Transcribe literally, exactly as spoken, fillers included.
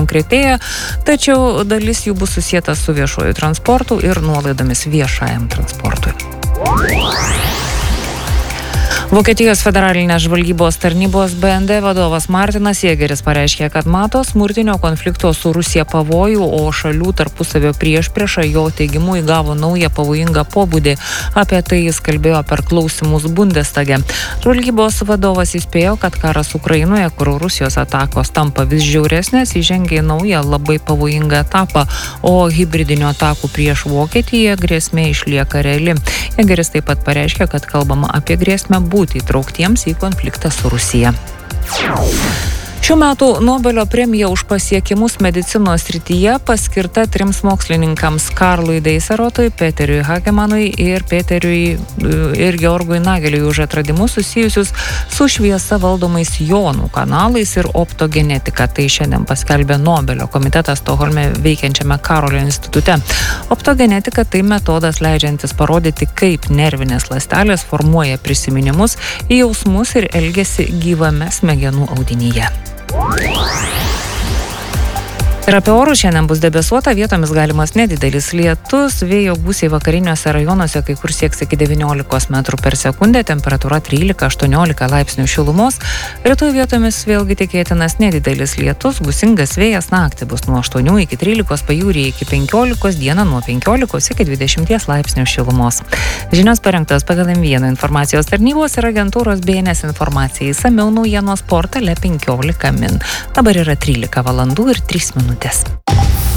nekonkretėja, tačiau dalis jų bus susieta su viešuoju transportu ir nuolaidomis viešajam transportui. Vokietijos federalinės žvalgybos tarnybos B N D vadovas Martinas Jėgeris pareiškė, kad mato smurtinio konflikto su Rusija pavojų, o šalių tarpusavio priešprieša jo teigimu įgavo naują pavojingą pobūdį. Apie tai jis kalbėjo per klausimus Bundestage. Žvalgybos vadovas įspėjo, kad karas Ukrainoje, kur Rusijos atakos tampa vis žiauresnės, įžengė į naują labai pavojingą etapą, o hibridinio atakų prieš Vokietiją grėsmė išlieka reali. Jėgeris taip pat pareiškė, kad kalbama apie grėsmę būti įtrauktiems į konfliktą su Rusija. Šių metų Nobelio premija už pasiekimus medicinos srityje paskirta trims mokslininkams – Karlui Deiserotui, Peteriui Hagemanui ir Peteriui ir Georgui Nageliui už atradimus susijusius su šviesa valdomais jonų kanalais ir optogenetika. Tai šiandien paskelbė Nobelio komitetas Stokholme veikiančiame Karolio institute. Optogenetika tai metodas leidžiantis parodyti, kaip nervinės ląstelės formuoja prisiminimus, jausmus ir elgesį gyvame smegenų audinyje. Ir apie orus šiandien bus debesuota, vietomis galimas nedidelis lietus, vėjo gūsiai vakariniuose rajonuose kai kur sieks iki devyniolikos metrų per sekundę, temperatūra trylika aštuoniolika laipsnių šilumos. Rytoj vietomis vėlgi tikėtinas nedidelis lietus, gūsingas vėjas, naktį bus nuo aštuonių iki trylikos, pajūryje iki penkiolikos, dieną nuo penkiolikos iki dvidešimties laipsnių šilumos. Žinios parengtos pagal M vieną informacijos tarnybos ir agentūros B N S informacija. Išsamiau naujienos portale penkiolika min. Dabar yra trylika valandų ir trys minutės.